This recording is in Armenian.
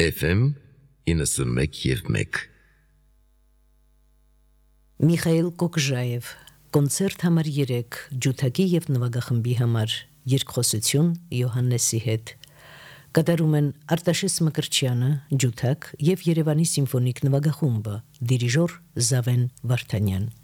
FM 91.1 Միխայել Կոկժաև, կոնցերտ համար 3, ջութակի և նվագախմբի համար, երկխոսություն Յոհաննեսի հետ։ Կատարում են Արտաշես Մկրտչյանը, ջութակ և Երևանի սիմֆոնիկ նվագախումբը, դիրիժոր Զավեն Վարդանյան։